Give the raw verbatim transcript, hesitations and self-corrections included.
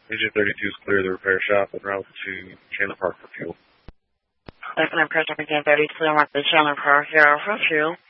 Engine thirty-two is clear of the repair shop and route to Chandler Park for fuel. Left and approach up again thirty-two, I'm at the Chandler Park here for fuel.